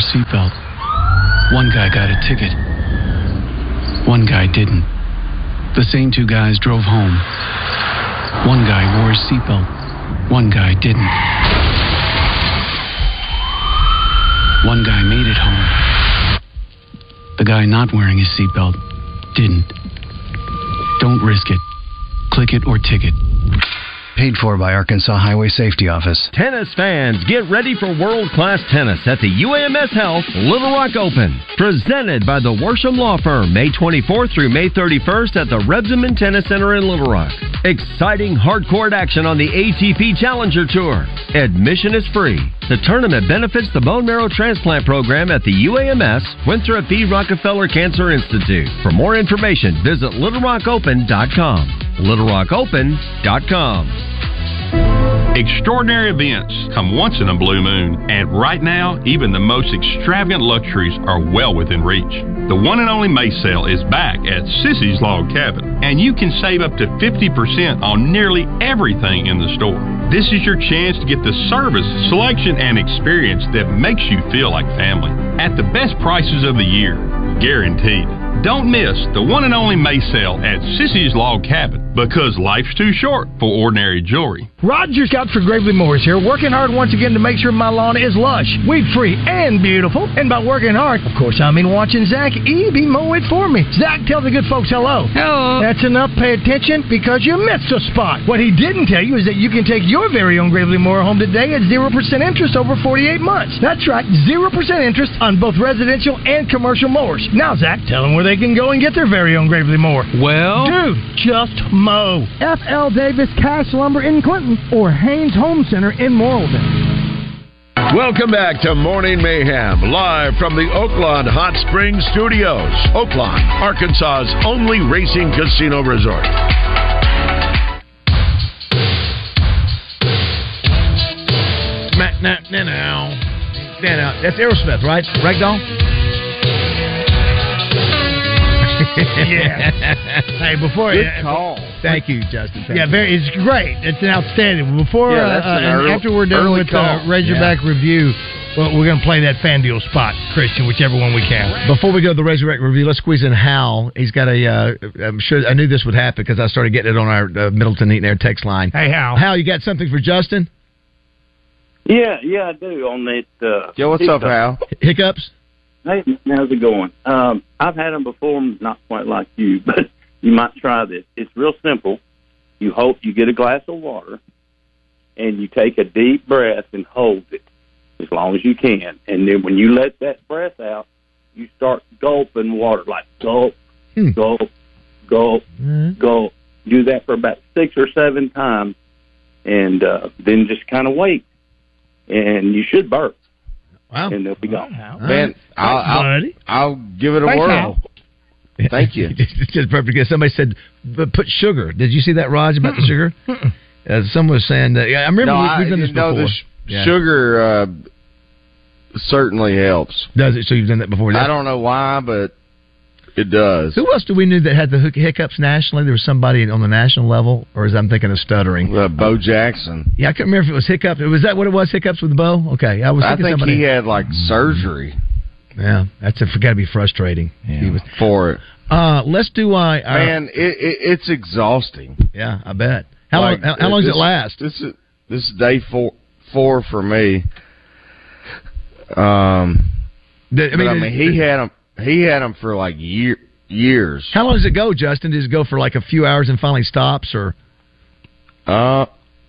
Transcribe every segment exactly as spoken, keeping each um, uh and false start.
a seatbelt. One guy got a ticket. One guy didn't. The same two guys drove home. One guy wore his seatbelt. One guy didn't. One guy made it home. The guy not wearing his seatbelt didn't. Don't risk it. Click it or ticket. Paid for by Arkansas Highway Safety Office. Tennis fans, get ready for world-class tennis at the U A M S Health Little Rock Open. Presented by the Worsham Law Firm, May twenty-fourth through May thirty-first at the Rebsamen Tennis Center in Little Rock. Exciting hard-court action on the A T P Challenger Tour. Admission is free. The tournament benefits the bone marrow transplant program at the U A M S Winthrop B. Rockefeller Cancer Institute. For more information, visit little rock open dot com. little rock open dot com. Extraordinary events come once in a blue moon, and right now, even the most extravagant luxuries are well within reach. The one and only May sale is back at Sissy's Log Cabin, and you can save up to fifty percent on nearly everything in the store. This is your chance to get the service, selection, and experience that makes you feel like family at the best prices of the year, guaranteed. Don't miss the one and only May sale at Sissy's Log Cabin, because life's too short for ordinary jewelry. Roger Scott for Gravely Mowers here, working hard once again to make sure my lawn is lush, weed-free, and beautiful. And by working hard, of course, I mean watching Zach Eby mow it for me. Zach, tell the good folks hello. Hello. That's enough. Pay attention, because you missed a spot. What he didn't tell you is that you can take your very own Gravely Mower home today at zero percent interest over forty-eight months. That's right, zero percent interest on both residential and commercial mowers. Now, Zach, tell them where they can go and get their very own Gravely Mower. Well, dude, just mow. F L Davis Cash Lumber in Clinton or Haynes Home Center in Morrilton. Welcome back to Morning Mayhem, live from the Oaklawn Hot Springs Studios. Oaklawn, Arkansas's only racing casino resort. Now, now, now, now, that's Aerosmith, right? Ragdoll? Yeah. Hey, before Good uh, call. Thank you, Justin. Thank yeah, you. Very. It's great. It's an outstanding. Before, yeah, that's uh, an and early, after we're done with uh, Razorback yeah. review, well, we're going to play that Fan Deal spot, Christian, whichever one we can. Before we go to the Razorback review, let's squeeze in Hal. He's got a. Uh, I'm sure I knew this would happen because I started getting it on our uh, Middleton Eaton Air text line. Hey, Hal. Hal, you got something for Justin? Yeah, yeah, I do. On that. Uh, Yo, what's hiccup. up, Hal? Hiccups. Hey, how's it going? Um, I've had them before, not quite like you, but you might try this. It's real simple. You hold, you get a glass of water, and you take a deep breath and hold it as long as you can. And then when you let that breath out, you start gulping water, like gulp, hmm. gulp, gulp, mm-hmm. gulp. Do that for about six or seven times, and uh, then just kind of wait, and you should burp. Wow. And they'll be gone. Wow. Man, I'll, I'll, I'll give it a Thanks, whirl. Hal. Thank you. Just perfect. Somebody said, but put sugar. Did you see that, Raj, about the sugar? Uh, someone was saying that. Yeah, I remember no, we, I, we've done this no, before. The sh- yeah. Sugar uh, certainly helps. Does it? So you've done that before? I don't know why, but it does. Who else do we knew that had the hic- hiccups nationally? There was somebody on the national level, or is I'm thinking of stuttering? Uh, Bo Jackson. Yeah, I couldn't remember if it was hiccups. Was that what it was? Hiccups with Bo? Okay, I was. I Thinking think somebody... he had like surgery. Yeah, that's got to be frustrating. Yeah, he was... for it. Uh, let's do. Uh, our... Man, it, it, it's exhausting. Yeah, I bet. How like, long? How, how long this, does it last? This is this is day four four for me. Um, the, I mean, but, I mean he had him. He had him for like year, years. How long does it go, Justin? Does it go for like a few hours and finally stops, or? Uh,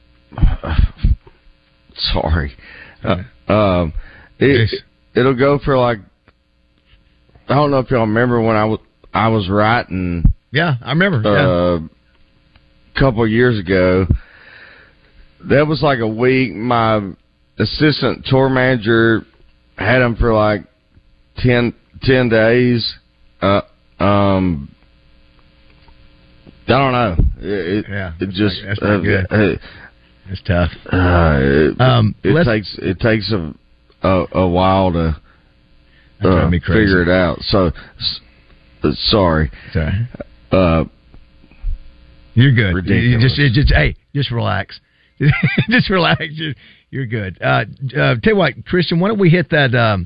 sorry. Uh, um, it, it'll go for like. I don't know if y'all remember when I was I was writing. Yeah, I remember. Uh, yeah. A couple of years ago, that was like a week. My assistant tour manager had him for like ten, ten days. Uh, um, I don't know. It, yeah, it just that's not uh, good. Uh, it's tough. Uh, it um, it takes it takes a a, a while to uh, figure it out. So, s- sorry. Sorry. Uh, You're good. Ridiculous. You just, you just, hey, just relax. just relax. You're, you're good. Uh, uh, tell you what, Christian, why don't we hit that? Um,